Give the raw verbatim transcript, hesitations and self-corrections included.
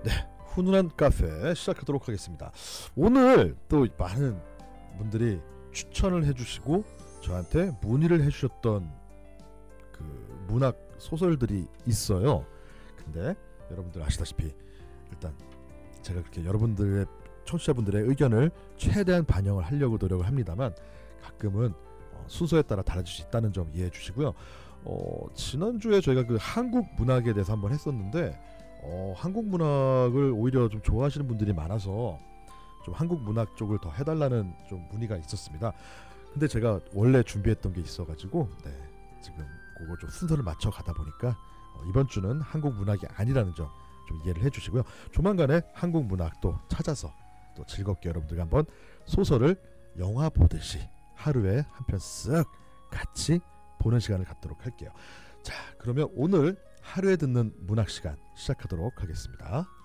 네, 훈훈한 카페 시작하도록 하겠습니다. 오늘 또 많은 분들이 추천을 해주시고 저한테 문의를 해주셨던 그 문학 소설들이 있어요. 근데 여러분들 아시다시피 일단 제가 그렇게 여러분들의 청취자분들의 의견을 최대한 반영을 하려고 노력을 합니다만 가끔은 어, 순서에 따라 달라질 수 있다는 점 이해해 주시고요. 어, 지난주에 저희가 그 한국 문학에 대해서 한번 했었는데 어, 한국 문학을 오히려 좀 좋아하시는 분들이 많아서 좀 한국 문학 쪽을 더 해달라는 좀 문의가 있었습니다. 근데 제가 원래 준비했던 게 있어가지고 네, 지금 그거 좀 순서를 맞춰 가다 보니까 어, 이번 주는 한국 문학이 아니라는 점 좀 이해를 해주시고요. 조만간에 한국 문학도 찾아서 또 즐겁게 여러분들과 한번 소설을 영화 보듯이 하루에 한 편 쓱 같이 보는 시간을 갖도록 할게요. 자, 그러면 오늘 하루에 듣는 문학 시간 시작하도록 하겠습니다.